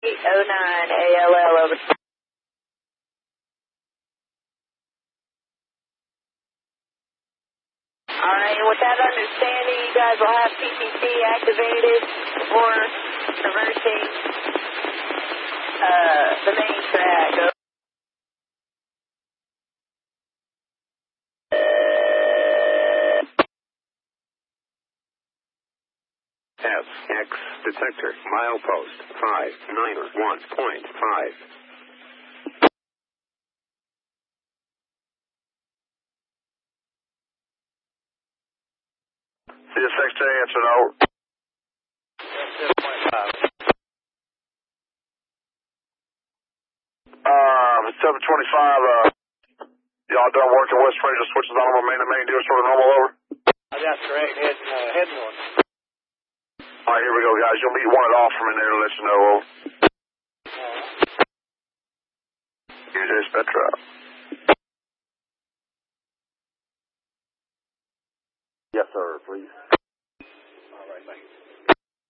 09 ALL over. Alright, with that understanding, you guys will have PCC activated for traversing the main track. FX detector, milepost 591.5. CSXJ, answer no. 725, y'all done working West Fraser switches on them, main to main, deal sort of normal over? That's correct, heading one. Alright, here we go, guys. You'll meet one at off from in there to let you know. Here's Petra. Yes, sir, please. All right, thank you.